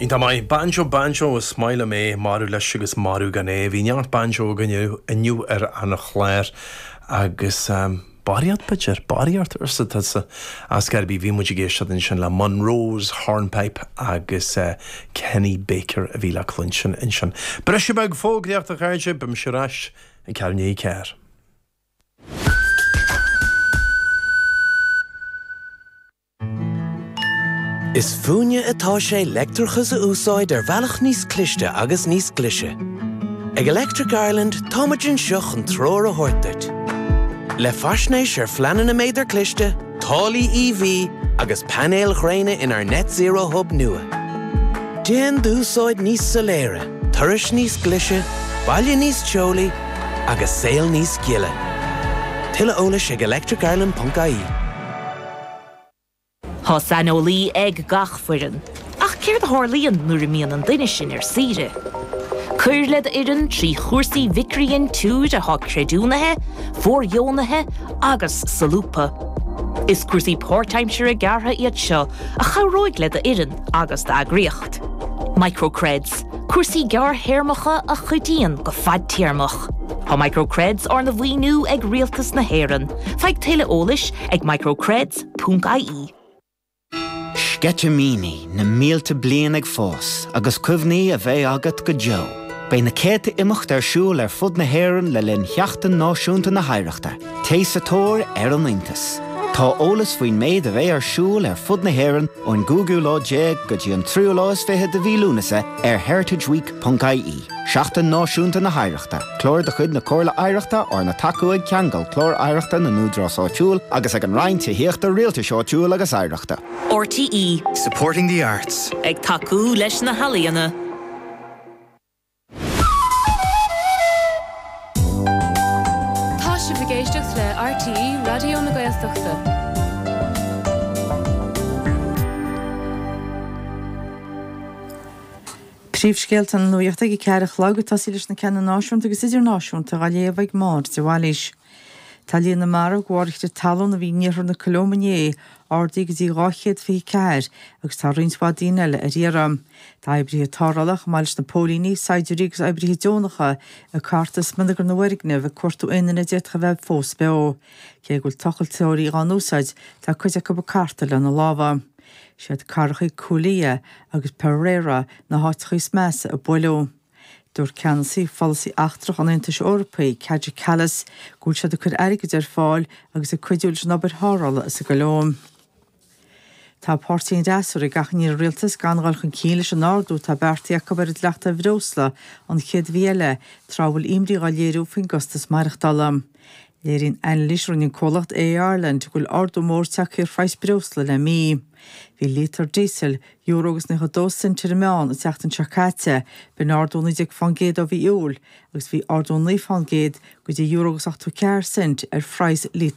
Ínta mai banjo is smaile mé marú leis agus marú gan é, hí neart banjo gan iniu an chléir agus bariad pitcher, bariad ursa as bhí muidir géisiad sin le Monroe's Hornpipe agus Kenny Baker a bhí le clunsin in sin. Breis se bag fógraíocht a chaide bim se rais an cearní ceir. Is fúne atá sé leictreachas a úsáid bhealach níos cliste agus níos clise. Ag Electric Ireland táimeann seach an tróir a thuirteart. Le faisnéis fleanan a méidir cliste, tálaí EV agus panéal chréine in our net zero hub nua. Déan d'úsáid níos soléire, turais níos clise, baile níos teolaí agus saol níos giile. Tuile eolais ag electricireland.ie. Tá sanolí ag gach fuirin, ach céir a thorlaíonn nuair a míonn an duine sin sire. Cuirled irin trí chuirsaí vicríonn túid a thá creidúnathe, fórjónathe agus salúpa. Is cuirsaí pórtaimseir a gartha iad seo a charóig le a irin agus de agriocht. Microcreds, cuirsaí gar héirmacha a chuidíonn go fad tíarmach. Tá microcreds ar na bhíniú ag rialtas na héireann, feadh tuile eolais ag microcreds.ie. Sceitiminí na mílte blian ag fós, agus cuimhní a bheith agat go Joe. Bei na céta imimecht siúil fud na héireann le linn cheachtain náisiúnta na haireachta, tééis a tóir an Intas. Tá eolas faoin méid a bheith siúil fud na héireann ón Google lá déag go dtí an tríú lás fithe de bhí lúnasa heritageweek.ie. Seachtain náisiúnta na haireachta, clór de chud na cóirla aireachta ar na tacuid ceangal clór aireachta na núdrásáitiúil agus ag an roinnt híochta rialta seáitiúil agus aireachta. RTE. Supporting the arts. Ag taú leis na halaíana. Tá si bhgéisteach le RTE Radio na Gaeltachta. Príomhscéalt an nuochta ag cearach lágad tá sí leis na ceanna náisiúnta agus idir náisiúnta a léomh mar sa bhhailís. Tá líon na mar gháirte talún a bhí níor na Colombiné ordaí go dtí gáchéad fí ceir agus tá rionsbádíine le a riaram. Tá ibrithe táralach máiles na pólíní saidirí agus ibrithe dónacha a cartas minigur na bhuirigna bheith cuairtú inana déitcha bheith fós beó. Cé gúil tochail teorí an úsáid tá chuide go carta le na láha. Siad carchaí Cúlia agus Pereira na háitchaí measa a builú. Dúir ceansaí fallsaí achtrach an Intas Eorpaí Caidir Callas gúil siad a chur airgid fáil agus a cuidiúil nobar hárála is a golóm. Tá pártaín deasúir i gachan níor rialtas gangáil chun cíle an ardú tá beartaí acabar leachta bhrósla an chéad bhéile trábhfuil imrí gáléirú fin gustas marachtalam. Léirín ein lísrúnin cólacht Ireland gúil ardú mór teachir freiis brósla le mí. Bhí lítar dísel, euro agus na 2 cent meán a teachtain seacáte, ben ardúna ag fangéad a bhí eol, agus bhí ardúna fangéad go dtí euro agus 84 cent freiis